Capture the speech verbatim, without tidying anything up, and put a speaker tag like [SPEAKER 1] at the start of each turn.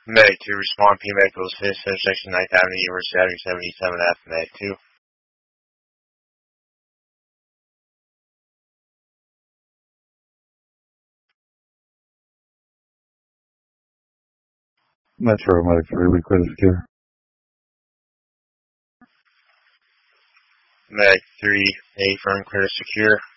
[SPEAKER 1] Medic two, respond P Medicals, fifth intersection, ninth Avenue, University Avenue seventy-seven F, Medic two.
[SPEAKER 2] Metro, Medic three, we clear the secure.
[SPEAKER 1] Medic three, A firm, clear secure.